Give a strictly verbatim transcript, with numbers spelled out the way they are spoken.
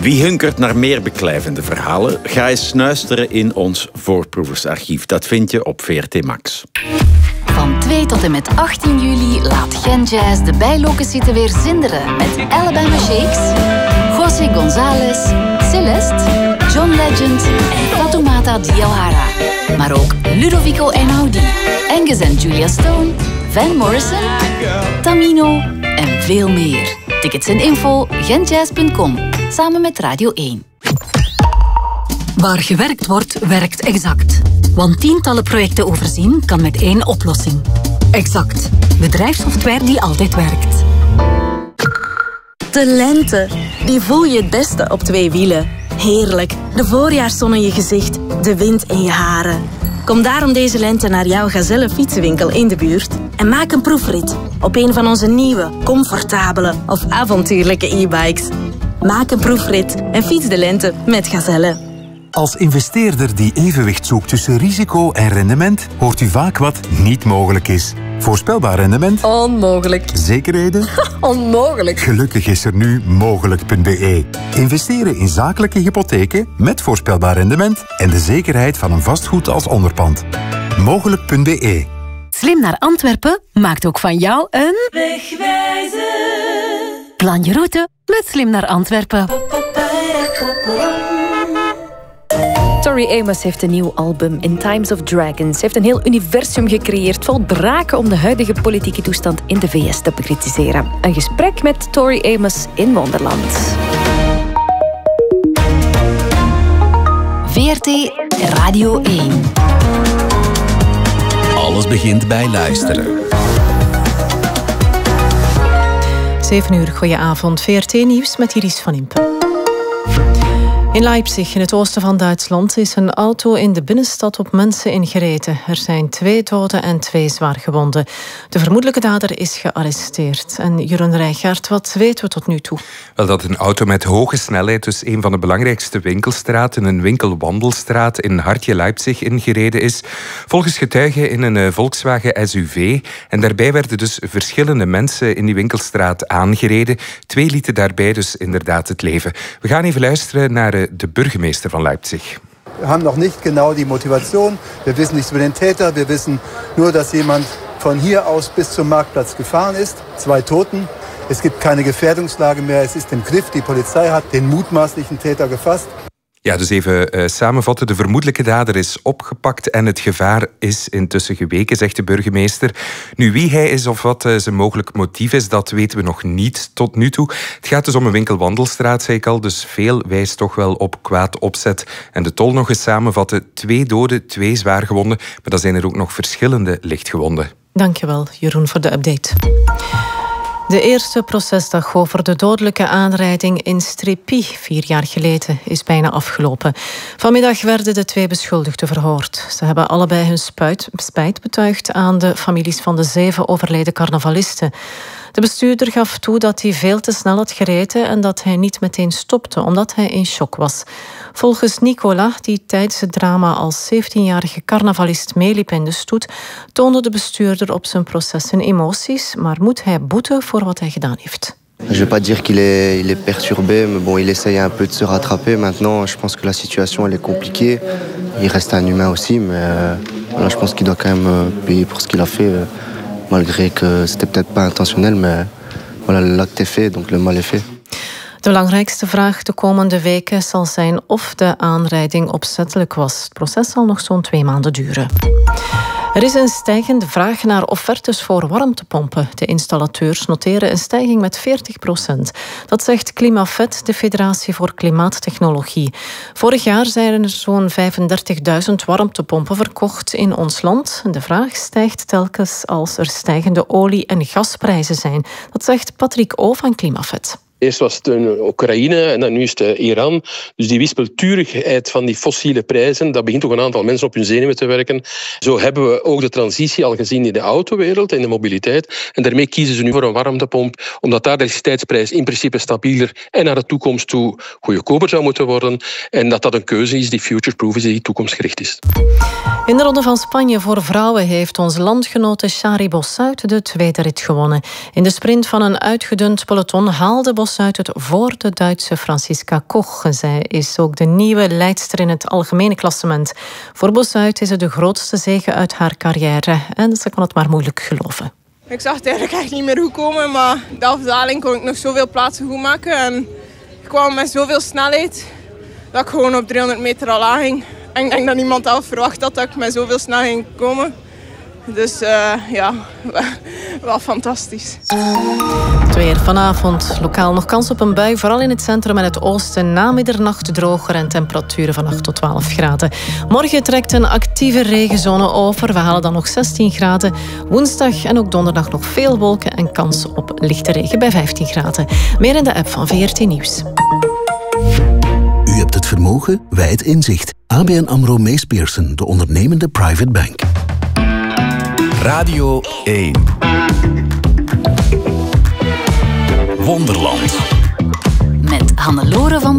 Wie hunkert naar meer beklijvende verhalen? Ga eens snuisteren in ons voorproeversarchief. Dat vind je op V R T Max. Van twee tot en met achttien juli laat Gen Jazz de bijlokenzitten weer zinderen met Alabama Shakes, José González, Celeste, John Legend en Fatoumata Diawara. Maar ook Ludovico Einaudi, Angus en Julia Stone, Van Morrison, Tamino en veel meer. Tickets en info genjazz punt com, samen met Radio één. Waar gewerkt wordt, werkt Exact. Want tientallen projecten overzien kan met één oplossing. Exact. Bedrijfssoftware die altijd werkt. De lente. Die voel je het beste op twee wielen. Heerlijk. De voorjaarszon in je gezicht. De wind in je haren. Kom daarom deze lente naar jouw Gazelle fietsenwinkel in de buurt en maak een proefrit op een van onze nieuwe, comfortabele of avontuurlijke e-bikes. Maak een proefrit en fiets de lente met Gazelle. Als investeerder die evenwicht zoekt tussen risico en rendement, hoort u vaak wat niet mogelijk is. Voorspelbaar rendement? Onmogelijk. Zekerheden? Onmogelijk. Gelukkig is er nu mogelijk punt b e. Investeren in zakelijke hypotheken met voorspelbaar rendement en de zekerheid van een vastgoed als onderpand. mogelijk punt b e. Slim naar Antwerpen maakt ook van jou een wegwijzer. Plan je route met Slim naar Antwerpen. Tori Amos heeft een nieuw album, In Times of Dragons. Ze heeft een heel universum gecreëerd vol braken om de huidige politieke toestand in de V S te bekritiseren. Een gesprek met Tori Amos in Wonderland. V R T Radio één. Alles begint bij luisteren. zeven uur, goedenavond. V R T-nieuws met Iris van Impen. In Leipzig, in het oosten van Duitsland, is een auto in de binnenstad op mensen ingereden. Er zijn twee doden en twee zwaargewonden. De vermoedelijke dader is gearresteerd. En Jeroen Rijgaard, wat weten we tot nu toe? Wel, dat een auto met hoge snelheid dus een van de belangrijkste winkelstraten, een winkelwandelstraat in hartje Leipzig, ingereden is. Volgens getuigen in een Volkswagen S U V. En daarbij werden dus verschillende mensen in die winkelstraat aangereden. Twee lieten daarbij dus inderdaad het leven. We gaan even luisteren naar de burgemeester van Leipzig. We haben noch nicht genau die Motivation. Wir wissen nichts über den Täter. Wir wissen nur, dass jemand von hier aus bis zum Marktplatz gefahren ist. Zwei Toten. Es gibt keine Gefährdungslage mehr. Es ist im Griff. Die Polizei hat den mutmaßlichen Täter gefasst. Ja, dus even uh, samenvatten. De vermoedelijke dader is opgepakt en het gevaar is intussen geweken, zegt de burgemeester. Nu, wie hij is of wat uh, zijn mogelijk motief is, dat weten we nog niet tot nu toe. Het gaat dus om een winkelwandelstraat, zei ik al, dus veel wijst toch wel op kwaad opzet. En de tol nog eens samenvatten. Twee doden, twee zwaargewonden, maar dan zijn er ook nog verschillende lichtgewonden. Dankjewel, Jeroen, voor de update. De eerste procesdag over de dodelijke aanrijding in Strépy vier jaar geleden is bijna afgelopen. Vanmiddag werden de twee beschuldigden verhoord. Ze hebben allebei hun spuit, spijt betuigd aan de families van de zeven overleden carnavalisten. De bestuurder gaf toe dat hij veel te snel had gereden en dat hij niet meteen stopte, omdat hij in shock was. Volgens Nicolas, die tijdens het drama als zeventienjarige carnavalist meeliep in de stoet, toonde de bestuurder op zijn proces zijn emoties, maar moet hij boeten voor wat hij gedaan heeft. Je ne vais pas dire qu'il est, il est perturbé, mais bon, il essaye un peu de se rattraper. Maintenant, je pense que la situation elle est compliquée. Il reste un humain aussi, mais euh, voilà, je pense qu'il doit quand même euh, payer pour ce qu'il a fait, euh, malgré que c'était peut-être pas intentionnel, mais voilà, l'acte est fait, donc le mal est fait. De belangrijkste vraag de komende weken zal zijn of de aanrijding opzettelijk was. Het proces zal nog zo'n twee maanden duren. Er is een stijgende vraag naar offertes voor warmtepompen. De installateurs noteren een stijging met veertig procent. Dat zegt Klimafet, de Federatie voor Klimaattechnologie. Vorig jaar zijn er zo'n vijfendertigduizend warmtepompen verkocht in ons land. De vraag stijgt telkens als er stijgende olie- en gasprijzen zijn. Dat zegt Patrick O van Klimafet. Eerst was het Oekraïne en dan nu is het Iran. Dus die wispelturigheid van die fossiele prijzen, dat begint toch een aantal mensen op hun zenuwen te werken. Zo hebben we ook de transitie al gezien in de autowereld en de mobiliteit. En daarmee kiezen ze nu voor een warmtepomp, omdat daar de elektriciteitsprijs in principe stabieler en naar de toekomst toe goedkoper zou moeten worden. En dat dat een keuze is die future-proof is, die toekomstgericht is. In de Ronde van Spanje voor vrouwen heeft onze landgenote Shari Bossuit de tweede rit gewonnen. In de sprint van een uitgedund peloton haalde Bossuit het voor de Duitse Franziska Koch. Zij is ook de nieuwe leidster in het algemene klassement. Voor Bossuit is het de grootste zege uit haar carrière en ze kon het maar moeilijk geloven. Ik zag het eigenlijk echt niet meer goed komen, maar de afdaling kon ik nog zoveel plaatsen goed maken. En ik kwam met zoveel snelheid dat ik gewoon op driehonderd meter al aanging. En ik denk dat niemand had verwacht had dat ik met zoveel snel ging komen. Dus uh, ja, wel fantastisch. Het weer vanavond. Lokaal nog kans op een bui, vooral in het centrum en het oosten. Na middernacht droger en temperaturen van acht tot twaalf graden. Morgen trekt een actieve regenzone over. We halen dan nog zestien graden. Woensdag en ook donderdag nog veel wolken en kans op lichte regen bij vijftien graden. Meer in de app van V R T Nieuws. U hebt het vermogen, wij het inzicht. A B N AMRO Mees Pierson, de ondernemende private bank. Radio één. Wonderland. Met Hannelore van